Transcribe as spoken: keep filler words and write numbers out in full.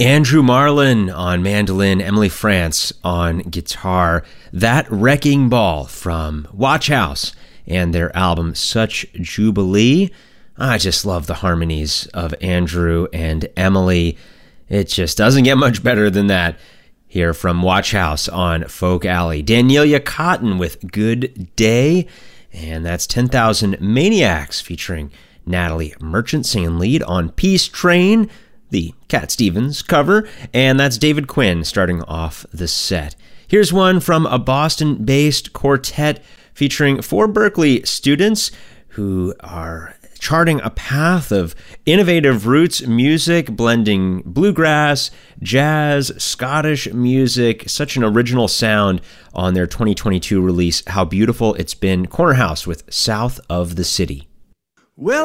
Andrew Marlin on mandolin, Emily France on guitar. That Wrecking Ball from Watch House and their album Such Jubilee. I just love the harmonies of Andrew and Emily. It just doesn't get much better than that. Here from Watch House on Folk Alley. Daniela Cotton with Good Day. And that's ten thousand Maniacs featuring Natalie Merchant singing lead on Peace Train, the Cat Stevens cover. And that's David Quinn starting off the set. Here's one from a Boston-based quartet featuring four Berklee students who are charting a path of innovative roots music, blending bluegrass, jazz, Scottish music, such an original sound on their twenty twenty-two release, How Beautiful It's Been. Corner House with South of the City. Well,